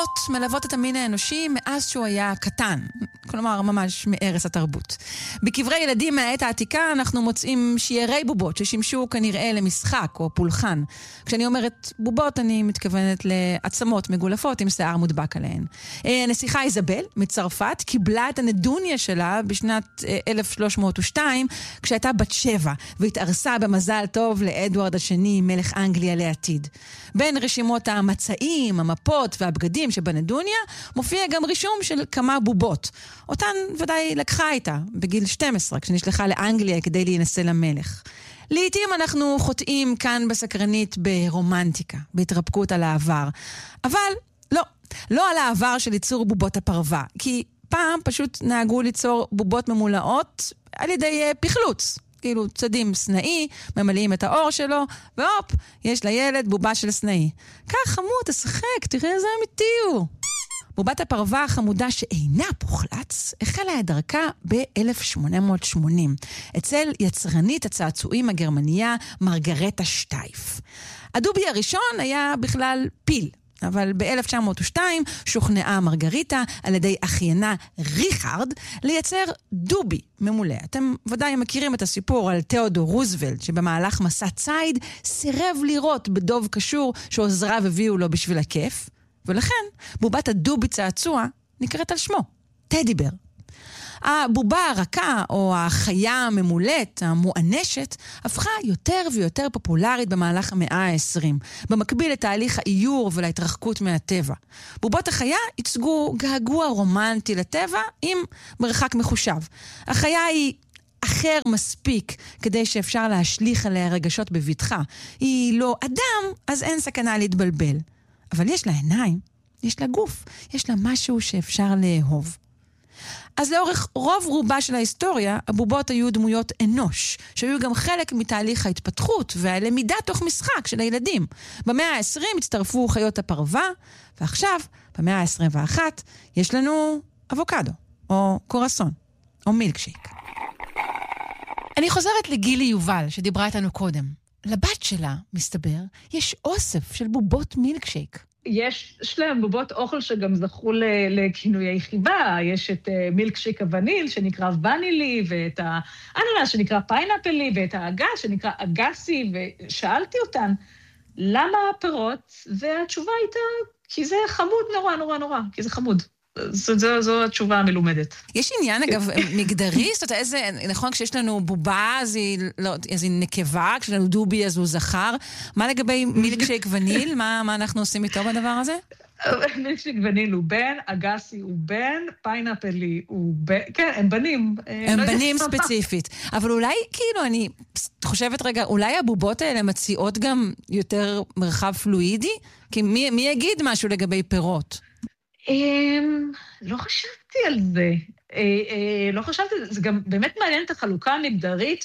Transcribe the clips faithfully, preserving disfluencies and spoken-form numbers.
מלוות את המין האנושי מאז שהוא היה קטן, כלומר ממש מערש התרבות. בקברי ילדים מהעת העתיקה אנחנו מוצאים שיירי בובות ששימשו כנראה למשחק או פולחן. כשאני אומרת בובות אני מתכוונת לעצמות מגולפות עם שיער מודבק עליהן. הנסיכה איזבל מצרפת קיבלה את הנדוניה שלה בשנת אלף שלוש מאות ושתיים כשהייתה בת שבע והתארסה במזל טוב לאדוארד השני מלך אנגליה לעתיד. בין רשימות המצעים, המפות והבגדים שבנדוניה מופיע גם רישום של כמה בובות. אותן ודאי לקחה איתה בגיל שתים עשרה כשנשלחה לאנגליה כדי להינשא למלך. לעתים אנחנו חוטאים כאן בסקרנית ברומנטיקה, בהתרפקות על העבר. אבל לא, לא על העבר של ייצור בובות הפרווה, כי פעם פשוט נהגו ליצור בובות ממולאות על ידי פחלוץ. כאילו צדים סנאי, ממלאים את האור שלו, והופ, יש לילד בובה של סנאי. כך חמוד, תשחק, תראה איזה אמיתי הוא. בובת הפרווה החמודה שאינה פוחלץ, החלה את דרכה ב-אלף שמונה מאות ושמונים, אצל יצרנית הצעצועים הגרמניה מרגרטה שטייף. הדובי הראשון היה בכלל פיל, אבל ב-אלף תשע מאות ושתיים שוכנעה מרגריטה על ידי אחיינה ריכרד לייצר דובי ממולא. אתם ודאי מכירים את הסיפור על תיאודור רוזוולט שבמהלך מסע ציד סירב לראות בדוב קשור שעוזריו הביאו לו בשביל הכיף, ולכן בובת הדובי צעצוע נקראת על שמו, טדי בר. הבובה הרכה או החיה הממולאת, המואנשת, הפכה יותר ויותר פופולרית במהלך המאה ה-עשרים, במקביל לתהליך האיור ולהתרחקות מהטבע. בובות החיה ייצגו געגוע רומנטי לטבע עם מרחק מחושב. החיה היא אחר מספיק כדי שאפשר להשליך עליה רגשות בבטחה. היא לא אדם, אז אין סכנה להתבלבל. אבל יש לה עיניים, יש לה גוף, יש לה משהו שאפשר לאהוב. אז לאורך רוב רובה של ההיסטוריה, הבובות היו דמויות אנוש, שהיו גם חלק מתהליך ההתפתחות והלמידה תוך משחק של הילדים. במאה ה-עשרים הצטרפו חיות הפרווה, ועכשיו, במאה ה-עשרים ואחת, יש לנו אבוקדו, או קורסון, או מילקשייק. אני חוזרת לגילי יובל, שדיברה איתנו קודם. לבת שלה, מסתבר, יש אוסף של בובות מילקשייק. יש שלהם בובות אוכל שגם זכו לכינויי חיבה. יש את מילקשייק הווניל שנקרא ונילי, ואת האננס שנקרא פיינאפלי, ואת האגס שנקרא אגסי, ושאלתי אותן, למה הפירות? והתשובה הייתה, כי זה חמוד נורא נורא נורא, כי זה חמוד. זו, זו, זו התשובה המלומדת. יש עניין, אגב, מגדרי? זאת אומרת, איזה, נכון, כשיש לנו בובה, אז היא, לא, אז היא נקבה, כשיש לנו דובי, אז הוא זכר. מה לגבי מילקשייק וניל? מה, מה אנחנו עושים איתו בדבר הזה? מילקשייק וניל הוא בן, אגסי הוא בן, פיינאפלי הוא בן, כן, הם בנים. הם לא בנים ספציפית. אבל אולי, כאילו, אני חושבת רגע, אולי הבובות האלה מציעות גם יותר מרחב פלואידי? כי מי, מי יגיד משהו לגבי פירות? לא חשבתי על זה. לא חשבתי, זה גם באמת מעניין את החלוקה המגדרית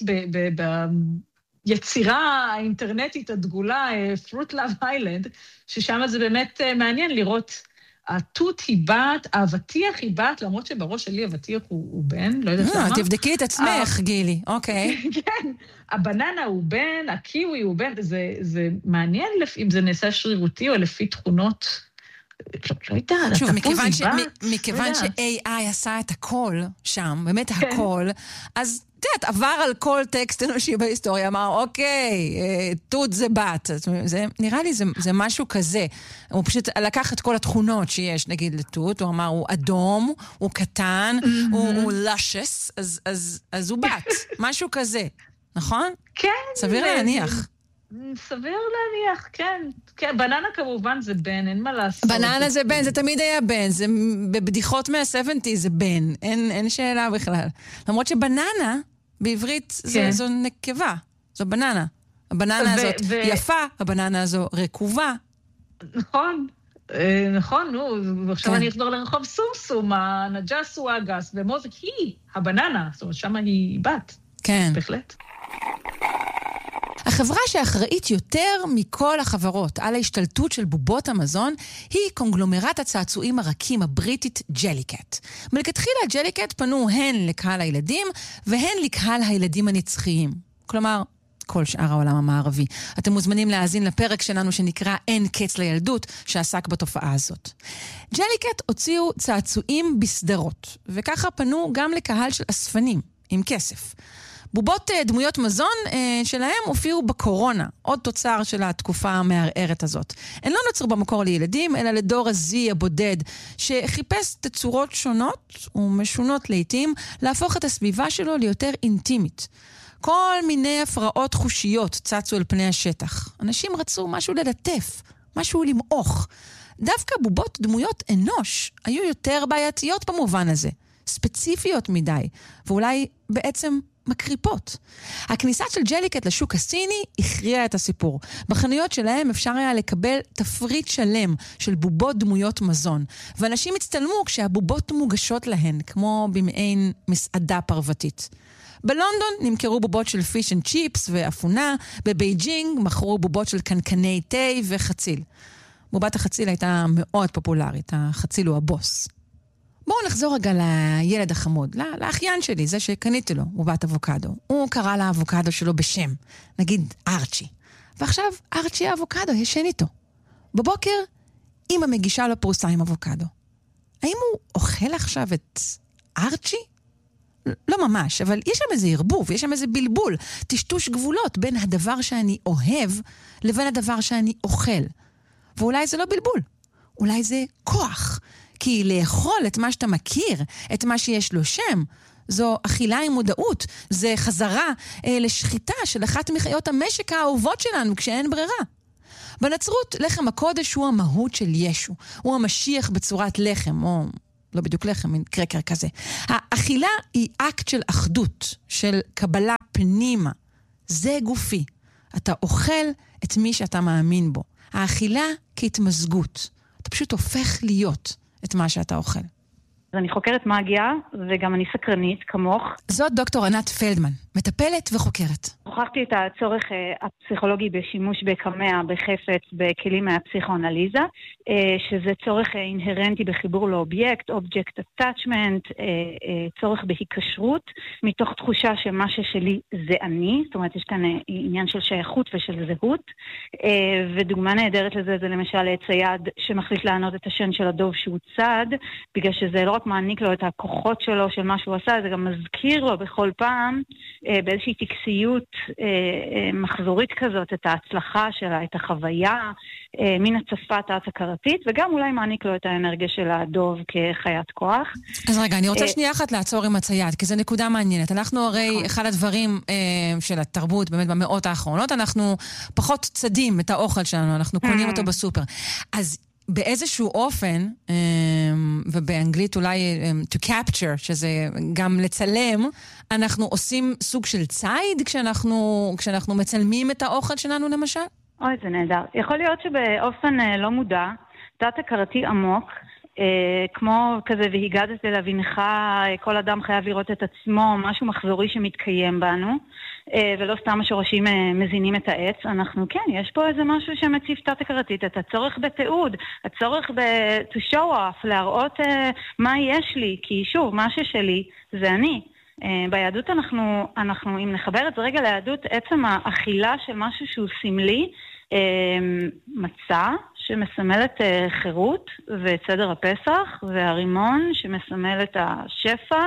ביצירה האינטרנטית הדגולה, Fruit Love Island, ששם זה באמת מעניין לראות, התות היא בת, האבטיח היא בת, למרות שבראש שלי אבטיח הוא בן, לא יודעת למה. תבדקי את עצמך, גילי, אוקיי. כן, הבננה הוא בן, הקיווי הוא בן, זה מעניין אם זה נעשה שרירותי או לפי תכונות, לא יודעת, שוב, מכיוון ש-איי איי עשה את הכל שם, באמת הכל, אז תדעת, עבר על כל טקסט אנושי בהיסטוריה, אמר, אוקיי, תות זה בת. נראה לי זה משהו כזה. הוא פשוט לקח את כל התכונות שיש, נגיד, לתות, הוא אמר, הוא אדום, הוא קטן, הוא לשס, אז הוא בת. משהו כזה, נכון? כן. סביר להניח. סביר להניח, כן. כן, בננה כמובן זה בן, אין מה לעשות. בננה זה בן, זה תמיד היה בן. זה, בבדיחות מה-שבעים זה בן. אין, אין שאלה בכלל. למרות שבננה, בעברית, כן. זו, זו נקבה. זו בננה. הבננה ו- הזאת ו- יפה, הבננה הזו רקובה. נכון. נכון, נו, ועכשיו כן. אני אחזור לרחוב סומסום, הנג'ס הוא האגס, ומוזיק היא הבננה. זאת אומרת, שמה היא בת. כן. בהחלט. החברה שאחראית יותר מכל החברות על ההשתלטות של בובות המזון היא קונגלומרט הצעצועים הרכים הבריטית ג'ליקט. מלכתחילה ג'ליקט פנו הן לקהל הילדים והן לקהל הילדים הנצחיים. כלומר, כל שאר העולם המערבי. אתם מוזמנים להאזין לפרק שלנו שנקרא אין קץ לילדות, שעסק בתופעה הזאת. ג'ליקט הוציאו צעצועים בסדרות, וככה פנו גם לקהל של אספנים, עם כסף. בובות דמויות מזון שלהם הופיעו בקורונה, עוד תוצר של התקופה המערערת הזאת. הן לא נוצרו במקור לילדים, אלא לדור הזי הבודד, שחיפש תצורות שונות ומשונות לעתים, להפוך את הסביבה שלו ליותר אינטימית. כל מיני הפרעות חושיות צצו אל פני השטח. אנשים רצו משהו ללטף, משהו למעוך. דווקא בובות דמויות אנוש היו יותר בעייתיות במובן הזה, ספציפיות מדי, ואולי בעצם מקריפות. הכניסה של ג'ליקט לשוק הסיני הכריעה את הסיפור. בחנויות שלהם אפשר היה לקבל תפריט שלם של בובות דמויות מזון, ואנשים הצטלמו כשהבובות מוגשות להן, כמו במעין מסעדה פרוותית. בלונדון נמכרו בובות של פיש אנד צ'יפס ואפונה, בבייג'ינג מכרו בובות של קנקני תה וחציל. בובת החציל הייתה מאוד פופולרית, החציל הוא הבוס. בואו נחזור רגע לילד החמוד, לאחיין שלי, זה שקניתי לו, בובת אבוקדו. הוא קרא לאבוקדו שלו בשם, נגיד ארצ'י. ועכשיו ארצ'י האבוקדו ישן איתו. בבוקר אמא מגישה לו פרוסה עם אבוקדו. האם הוא אוכל עכשיו את ארצ'י? לא ממש, אבל יש שם איזה ערבוב, יש שם איזה בלבול, טשטוש גבולות בין הדבר שאני אוהב לבין הדבר שאני אוכל. ואולי זה לא בלבול, אולי זה כוח. כי לאכול את מה שאתה מכיר, את מה שיש לו שם, זו אכילה עם מודעות, זה חזרה אה, לשחיטה של אחת מחיות המשק האהובות שלנו כשאין ברירה. בנצרות, לחם הקודש הוא המהות של ישו, הוא המשיח בצורת לחם, או לא בדיוק לחם, מין קרקר כזה. האכילה היא אקט של אחדות, של קבלה פנימה. זה גופי. אתה אוכל את מי שאתה מאמין בו. האכילה כהתמזגות. אתה פשוט הופך להיות את מה שאתה אוכל. אני חוקרת מגיה, וגם אני סקרנית, כמוך. זאת דוקטור ענת פלדמן, מטפלת וחוקרת. הוכחתי את הצורך הפסיכולוגי בשימוש בקמע, בחפץ, בכלים מהפסיכואנליזה, שזה צורך אינהרנטי בחיבור לאובייקט, אובייקט אטאצ'מנט, צורך בהיקשרות, מתוך תחושה שמה ששלי זה אני, זאת אומרת, יש כאן עניין של שייכות ושל זהות, ודוגמה נהדרת לזה זה למשל צייד שמחליט לענות את השן של הדוב שהוא צד, בגלל שזה לא רק מעניק לו את הכוחות שלו של מה שהוא עשה, זה גם מזכיר לו בכל פעם באיזושהי טקסיות מחזורית כזאת, את ההצלחה שלה, את החוויה, מן הצפה תת-הכרתית, וגם אולי מעניק לו את האנרגיה של הדוב כחיית כוח. אז רגע, אני רוצה שנייה אחת לעצור עם הצייד, כי זו נקודה מעניינת. אנחנו הרי, אחד הדברים של התרבות, באמת במאות האחרונות, אנחנו פחות צדים את האוכל שלנו, אנחנו קונים אותו בסופר. אז באיזשהו אופן, ובאנגלית אולי to capture, שזה גם לצלם, אנחנו עושים סוג של צייד כשאנחנו, כשאנחנו מצלמים את האוכל שלנו למשל? אוי, זה נהדר. יכול להיות שבאופן לא מודע, תת-הכרתי עמוק, כמו כזה והגדת לבנך, כל אדם חייב לראות את עצמו, משהו מחזורי שמתקיים בנו, ולא סתם השורשים מזינים את העץ. אנחנו כן, יש פה איזה משהו שמציף תת-הכרתית, את הצורך בתיעוד, הצורך ב- to show off, להראות מה יש לי, כי שוב, מה ששלי זה אני. ביהדות אנחנו, אנחנו, אם נחבר את זה רגע ליהדות, עצם האכילה של משהו שהוא סמלי, מצה שמסמל את חירות ואת סדר הפסח, והרימון שמסמל את השפע,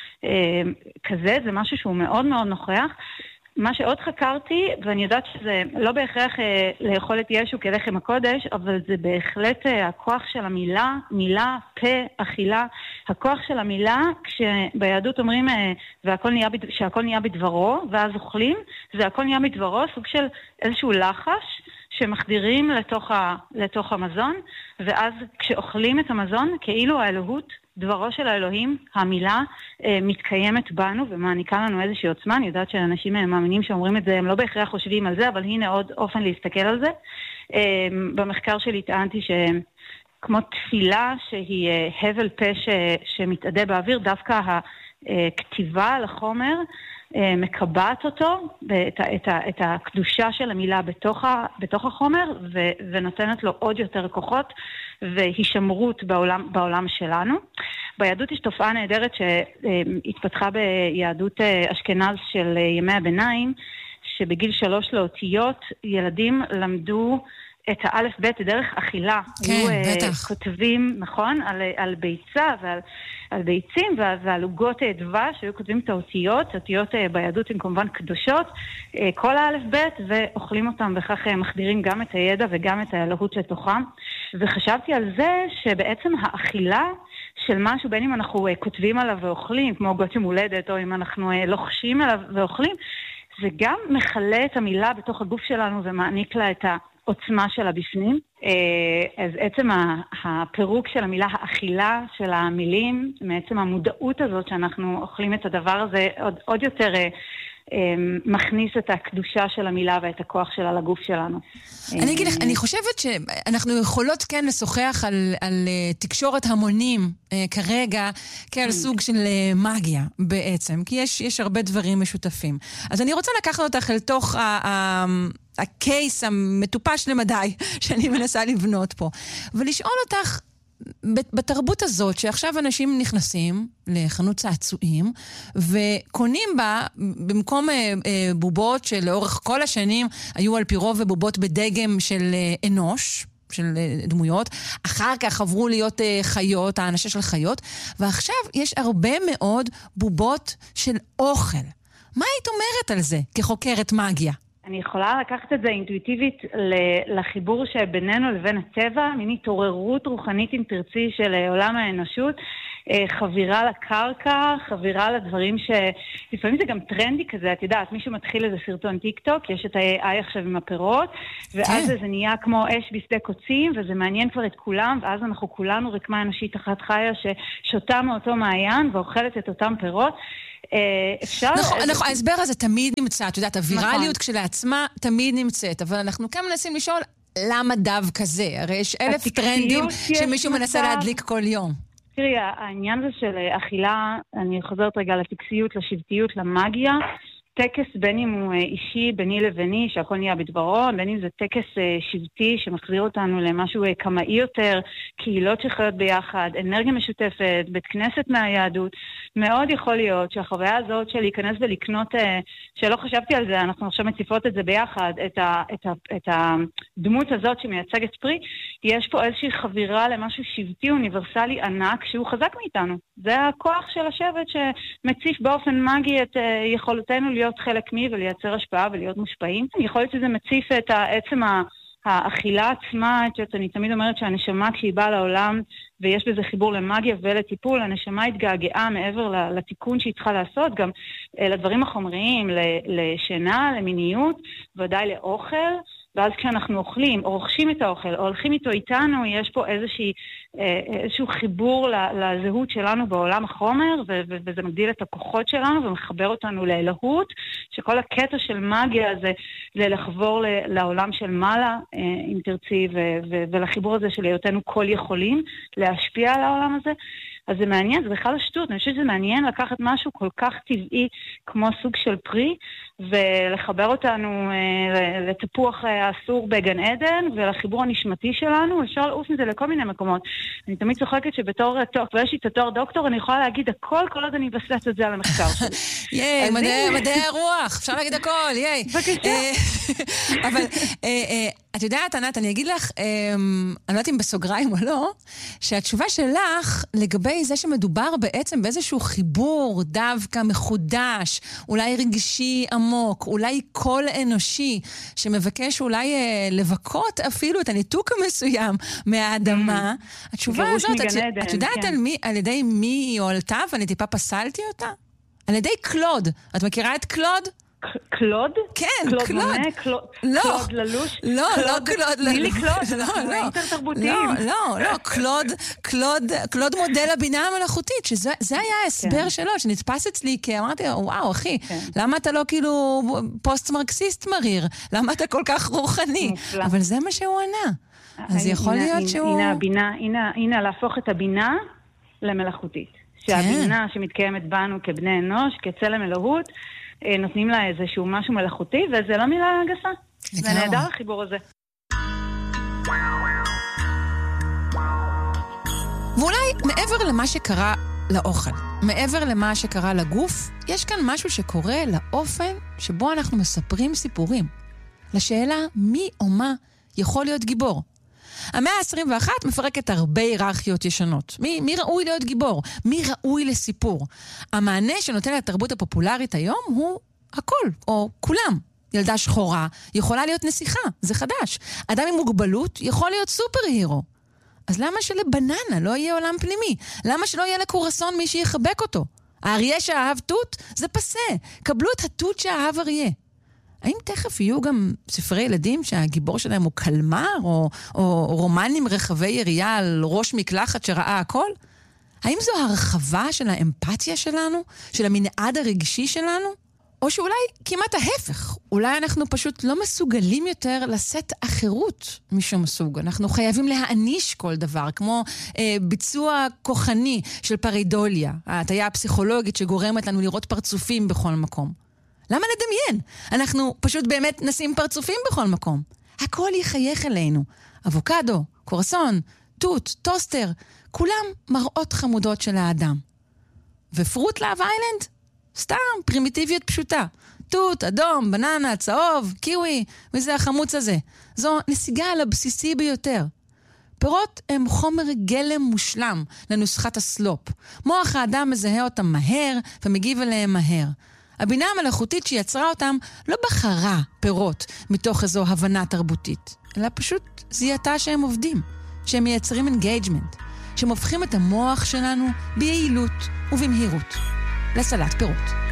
כזה, זה משהו שהוא מאוד מאוד נוכח. מה שעוד חקרתי, ואני יודעת שזה לא בהכרח אה, לאכול את ישו כלחם הקודש, אבל זה בהחלט אה, הכוח של המילה, מילה, פה, אכילה, הכוח של המילה, כשביהדות אומרים אה, והכל נהיה, שהכל נהיה בדברו, ואז אוכלים, זה הכל נהיה בדברו, סוג של איזשהו לחש שמחדירים לתוך, ה, לתוך המזון, ואז כשאוכלים את המזון, כאילו האלוהות, דברו של האלוהים, המילה, אה, מתקיימת בנו ומעניקה לנו איזושהי עוצמה. אני יודעת שאנשים מאמינים שאומרים את זה, הם לא בהכרח חושבים על זה, אבל הנה עוד אופן להסתכל על זה. אה, במחקר שלי טענתי שכמו תפילה שהיא אה, הבל פה ש, שמתעדה באוויר, דווקא הכתיבה על החומר אה, מקבעת אותו, את, את, את הקדושה של המילה בתוך, ה, בתוך החומר, ו, ונותנת לו עוד יותר כוחות והישמרות בעולם, בעולם שלנו. ביהדות יש תופעה נהדרת שהתפתחה ביהדות אשכנז של ימי הביניים, שבגיל שלוש לאותיות ילדים למדו את האלף בית דרך אכילה. כן, היו, בטח. uh, כותבים, נכון, על, על ביצה ועל על ביצים ועל, ועל עוגות דבש, שהיו כותבים את האותיות, האותיות uh, ביהדות הן כמובן קדושות, uh, כל האלף בית, ואוכלים אותם, וכך uh, מחדירים גם את הידע וגם את האלוהות לתוכם. וחשבתי על זה שבעצם האכילה של משהו, בין אם אנחנו uh, כותבים עליו ואוכלים, כמו עוגות יום הולדת, או אם אנחנו uh, לוחשים עליו ואוכלים, זה גם מחלה את המילה בתוך הגוף שלנו ומעניק לה את העוצמה שלה בפנים. אז עצם הפירוק של המילה האכילה של המילים, מעצם המודעות הזאת שאנחנו אוכלים את הדבר הזה, עוד, עוד יותר מכניס את הקדושה של המילה ואת הכוח שלה לגוף שלנו. אני אגיד לך, אני חושבת שאנחנו יכולות כן לשוחח על, על תקשורת המונים כרגע, כעל סוג של מגיה בעצם, כי יש, יש הרבה דברים משותפים. אז אני רוצה לקחת אותך אל תוך ה... ה הקייס המטופש למדי שאני מנסה לבנות פה, ולשאול אותך, בתרבות הזאת שעכשיו אנשים נכנסים לחנות צעצועים וקונים בה במקום אה, אה, בובות שלאורך כל השנים היו על פי רוב בובות בדגם של אה, אנוש, של אה, דמויות, אחר כך עברו להיות אה, חיות, האנשה של חיות, ועכשיו יש הרבה מאוד בובות של אוכל. מה היית אומרת על זה כחוקרת מגיה? אני יכולה לקחת את זה אינטואיטיבית לחיבור שבינינו לבין הטבע, מין התעוררות רוחנית אם תרצי של עולם האנושות, חבירה לקרקע, חבירה לדברים שלפעמים זה גם טרנדי כזה, את יודעת, מישהו מתחיל איזה סרטון טיק טוק, יש את ה-איי איי עכשיו עם הפירות, ואז זה נהיה כמו אש בשדה קוצים, וזה מעניין כבר את כולם, ואז אנחנו כולנו רקמה אנושית אחת חיה ששותה מאותו מעיין ואוכלת את אותם פירות. אפשר... נכון, נכון, ההסבר הזה תמיד נמצא, את יודעת, הווירליות כשלעצמה תמיד נמצאת, אבל אנחנו כאן מנסים לשאול למה דווקא זה? הרי יש אלף טרנדים שמישהו מנסה להדליק כל יום. תראי, העניין הזה של אכילה, אני חוזרת רגע לטקסיות, לשבטיות, למאגיה, טקס בין אם הוא אישי, ביני לביני, שהכל נהיה בדברו, בין אם זה טקס שבטי שמחזיר אותנו למשהו קמאי יותר, קהילות שחיות ביחד, אנרגיה משותפת, בית כנסת מהיהדות, מאוד יכול להיות שהחוויה הזאת של להיכנס ולקנות, שלא חשבתי על זה, אנחנו עכשיו מציפות את זה ביחד, את, ה, את, ה, את הדמות הזאת שמייצגת פרי, יש פה איזושהי חבירה למשהו שבטי אוניברסלי ענק שהוא חזק מאיתנו. זה הכוח של השבט שמציף באופן מגי את יכולותינו להיות חלק מי ולייצר השפעה ולהיות מושפעים. אני יכולת שזה מציף את עצם האכילה עצמה, אני תמיד אומרת שהנשמה כשהיא באה לעולם ויש בזה חיבור למאגיה ולטיפול, הנשמה התגעגעה מעבר לתיקון שהיא צריכה לעשות, גם לדברים החומריים, לשינה, למיניות, ודאי לאוכל, ואז כשאנחנו אוכלים, או רוכשים את האוכל, או הולכים איתו איתנו, יש פה איזושהי, איזשהו חיבור לזהות שלנו בעולם החומר, וזה מגדיל את הכוחות שלנו, ומחבר אותנו לאלוהות, שכל הקטע של מגיה זה לחבור לעולם של מעלה, אם תרצי, ולחיבור הזה של היותנו כל יכולים, להשפיע על העולם הזה. אז זה מעניין, זה בכלל השטות, אני חושבת שזה מעניין לקחת משהו כל כך טבעי כמו סוג של פרי, ולחבר אותנו אה, לתפוח האסור בגן עדן, ולחיבור הנשמתי שלנו, אפשר לעוף מזה לכל מיני מקומות. אני תמיד צוחקת שבתור תואר, ויש לי את התואר דוקטור, אני יכולה להגיד הכל, כל עוד אני אבסס את זה על המחקר שלי. ייי, מדעי הרוח, אפשר להגיד הכל, ייי. בבקשה. אבל את יודעת, ענת, אני אגיד לך, אני לא יודעת אם בסוגריים או לא, שהתשובה שלך לגבי זה שמדובר בעצם באיזשהו חיבור דווקא מחודש, אולי רגשי עמוק, אולי קול אנושי, שמבקש אולי לבקות אפילו את הניתוק המסוים מהאדמה. התשובה הזאת, את יודעת על ידי מי היא הועלתה, ואני טיפה פסלתי אותה? על ידי קלוד. את מכירה את קלוד? קלוד? כן, קלוד. קלוד. מונה, קלוד, לא. קלוד ללוש? לא, קלוד, לא קלוד. תני לי קלוד, לא, אנחנו לא. אינטר תרבותיים. לא, לא, לא, קלוד, קלוד, קלוד מודל הבינה המלאכותית, שזה זה היה ההסבר כן. שלו, שנתפס אצלי, כי אמרתי, וואו, אחי, כן. למה אתה לא כאילו פוסט-מרקסיסט מריר? למה אתה כל כך רוחני? מופלא. אבל זה מה שהוא ענה. אז יכול הנה, להיות הנה, שהוא... הנה הבינה, הנה, הנה להפוך את הבינה למלאכותית. שהבינה שמתקיימת בנו כבני אנוש, כצלם אלוהות, נותנים לה איזשהו משהו מלאכותי, וזה לא מילה גסה. זה נהדר החיבור הזה. ואולי מעבר למה שקרה לאוכל. מעבר למה שקרה לגוף, יש כאן משהו שקורה לאופן שבו אנחנו מספרים סיפורים. לשאלה מי או מה יכול להיות גיבור. המאה ה-עשרים ואחת מפרקת הרבה היררכיות ישנות. מי, מי ראוי להיות גיבור? מי ראוי לסיפור? המענה שנותן לתרבות הפופולרית היום הוא הכל, או כולם. ילדה שחורה יכולה להיות נסיכה, זה חדש. אדם עם מוגבלות יכול להיות סופר הירו. אז למה שלבננה לא יהיה עולם פנימי? למה שלא יהיה לקורסון מי שיחבק אותו? האריה שאהב תות? זה פסה. קבלו את התות שאהב אריה. האם תכף יהיו גם ספרי ילדים שהגיבור שלהם הוא קלמר, או, או רומנים רחבי ירייה על ראש מקלחת שראה הכל? האם זו הרחבה של האמפתיה שלנו? של המנעד הרגשי שלנו? או שאולי כמעט ההפך, אולי אנחנו פשוט לא מסוגלים יותר לשאת אחרות משום סוג. אנחנו חייבים להעניש כל דבר, כמו אה, ביצוע כוחני של פרידוליה, ההטיה הפסיכולוגית שגורמת לנו לראות פרצופים בכל מקום. למה לדמיין? אנחנו פשוט באמת נשים פרצופים בכל מקום. הכל יחייך אלינו. אבוקדו, קורסון, תות, טוסטר, כולם מראות חמודות של האדם. ופרוט לאב איילנד? סתם, פרימיטיביות פשוטה. תות, אדום, בננה, צהוב, קיווי, וזה החמוץ הזה. זו נסיגה על הבסיסי ביותר. פירות הם חומר גלם מושלם לנוסחת הסלופ. מוח האדם מזהה אותם מהר ומגיב אליהם מהר. הבינה המלאכותית שיצרה אותם לא בחרה פירות מתוך איזו הבנה תרבותית, אלא פשוט זיהתה שהם עובדים, שהם מייצרים אינגייג'מנט, שהם הופכים את המוח שלנו ביעילות ובמהירות לסלט פירות.